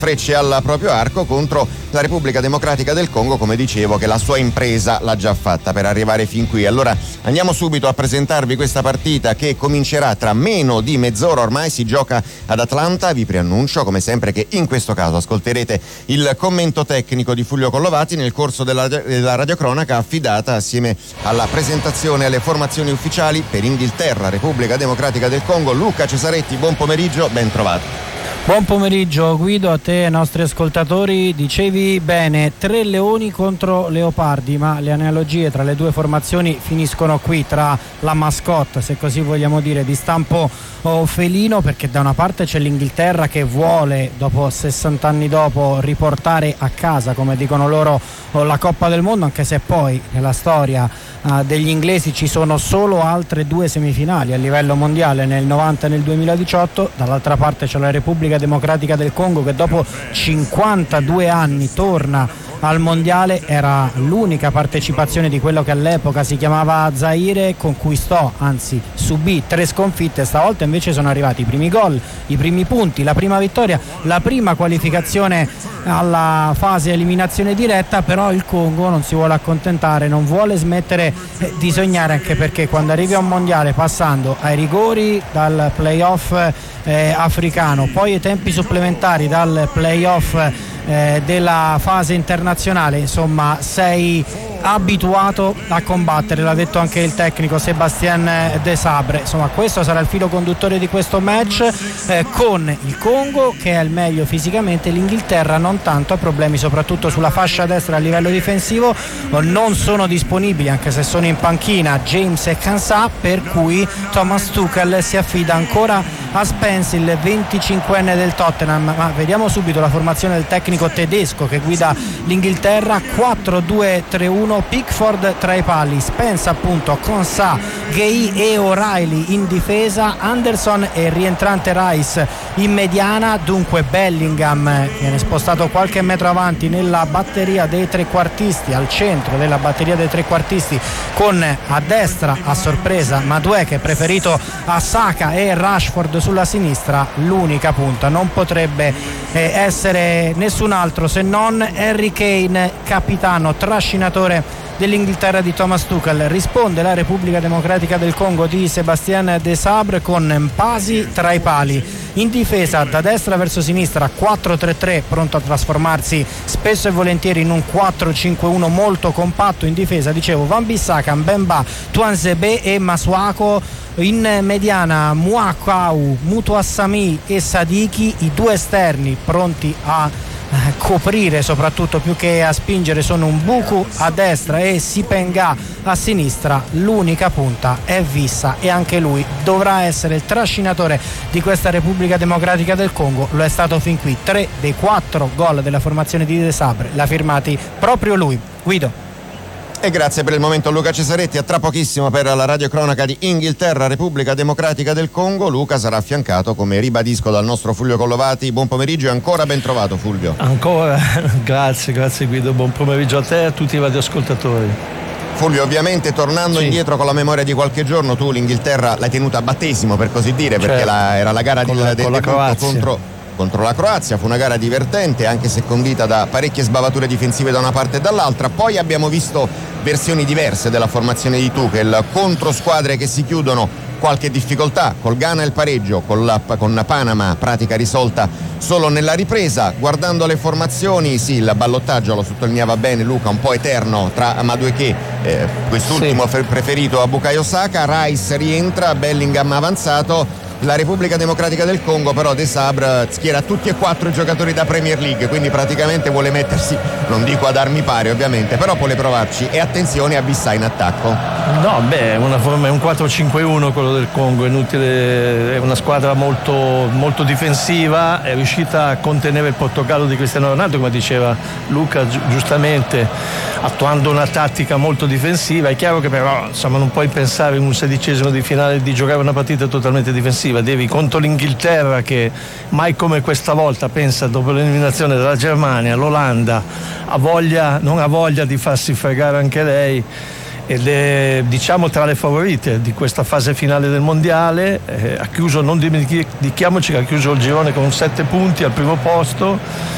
frecce al proprio arco contro la Repubblica Democratica del Congo, come dicevo, che la sua impresa l'ha già fatta per arrivare fin qui. Allora andiamo subito a presentarvi questa partita che comincerà tra meno di mezz'ora, ormai si gioca ad Atlanta. Vi preannuncio come sempre che in questo caso ascolterete il commento tecnico di Fulvio Collovati nel corso della radiocronaca affidata assieme alla presentazione alle formazioni ufficiali per Inghilterra, Repubblica Democratica del Congo. Luca Cesaretti, buon pomeriggio, ben trovato. Buon pomeriggio Guido, a te e ai nostri ascoltatori. Dicevi bene, 3 leoni contro leopardi, ma le analogie tra le due formazioni finiscono qui, tra la mascotte, se così vogliamo dire, di stampo felino, perché da una parte c'è l'Inghilterra che vuole, dopo 60 anni dopo, riportare a casa, come dicono loro, la Coppa del Mondo, anche se poi nella storia degli inglesi ci sono solo altre 2 semifinali a livello mondiale, nel 90 e nel 2018. Dall'altra parte c'è la Repubblica Democratica del Congo che dopo 52 anni torna al mondiale. Era l'unica partecipazione di quello che all'epoca si chiamava Zaire, conquistò, anzi subì 3 sconfitte. Stavolta invece sono arrivati i primi gol, i primi punti, la prima vittoria, la prima qualificazione alla fase eliminazione diretta. Però il Congo non si vuole accontentare, non vuole smettere di sognare, anche perché quando arrivi a un mondiale passando ai rigori dal playoff africano, poi ai tempi supplementari dal playoff della fase internazionale, insomma sei abituato a combattere, l'ha detto anche il tecnico Sébastien Desabre. Insomma, questo sarà il filo conduttore di questo match, con il Congo che è al meglio fisicamente, l'Inghilterra non tanto, ha problemi soprattutto sulla fascia destra a livello difensivo. Non sono disponibili, anche se sono in panchina, James e Kansah, per cui Thomas Tuchel si affida ancora a Spence, il 25enne del Tottenham. Ma vediamo subito la formazione del tecnico tedesco che guida l'Inghilterra: 4-2-3-1, Pickford tra i pali, Spence appunto, Kansah, Gueye e O'Reilly in difesa, Anderson e il rientrante Rice in mediana. Dunque Bellingham viene spostato qualche metro avanti nella batteria dei trequartisti, al centro della batteria dei trequartisti, con a destra a sorpresa Madueke, preferito a Saka, e Rashford sulla sinistra. L'unica punta non potrebbe essere nessun altro se non Harry Kane, capitano trascinatore dell'Inghilterra di Thomas Tuchel. Risponde la Repubblica Democratica del Congo di Sébastien Desabre con Mpasi tra i pali. In difesa da destra verso sinistra 4-3-3, pronto a trasformarsi spesso e volentieri in un 4-5-1 molto compatto. In difesa, dicevo, Wan-Bissaka, Mbemba, Tuanzebe e Masuako. In mediana Muakau, Mutuassami e Sadiki, i 2 esterni pronti a coprire, soprattutto più che a spingere, sono un Buku a destra e Sipenga a sinistra. L'unica punta è Vissa e anche lui dovrà essere il trascinatore di questa Repubblica Democratica del Congo. Lo è stato fin qui. 3 dei 4 gol della formazione di Desabre l'ha firmati proprio lui. Guido. E grazie per il momento a Luca Cesaretti. A tra pochissimo per la radiocronaca di Inghilterra, Repubblica Democratica del Congo. Luca sarà affiancato, come ribadisco, dal nostro Fulvio Collovati. Buon pomeriggio e ancora ben trovato, Fulvio. Ancora, grazie Guido, buon pomeriggio a te e a tutti i radioascoltatori. Fulvio, ovviamente tornando indietro con la memoria di qualche giorno, tu l'Inghilterra l'hai tenuta a battesimo, per così dire, perché era la gara del debutto contro la Croazia. Fu una gara divertente, anche se condita da parecchie sbavature difensive da una parte e dall'altra. Poi abbiamo visto versioni diverse della formazione di Tuchel, contro squadre che si chiudono, qualche difficoltà, col Ghana il pareggio, con Panama pratica risolta solo nella ripresa. Guardando le formazioni, sì, il ballottaggio, lo sottolineava bene Luca, un po' eterno tra Madueke, quest'ultimo preferito a Bukayo Saka, Rice rientra, Bellingham avanzato. La Repubblica Democratica del Congo però Desabre schiera tutti e 4 i giocatori da Premier League, quindi praticamente vuole mettersi, non dico ad armi pari ovviamente, però vuole provarci. E attenzione a Vissa in attacco. No, è un 4-5-1 quello del Congo, è inutile, è una squadra molto, molto difensiva, è riuscita a contenere il Portogallo di Cristiano Ronaldo, come diceva Luca giustamente, attuando una tattica molto difensiva. È chiaro che però non puoi pensare in un 16esimo di finale di giocare una partita totalmente difensiva. Devi, contro l'Inghilterra che mai come questa volta pensa, dopo l'eliminazione della Germania, l'Olanda non ha voglia di farsi fregare anche lei, ed è tra le favorite di questa fase finale del mondiale. Ha chiuso, non dimentichiamoci che ha chiuso il girone con 7 punti al primo posto,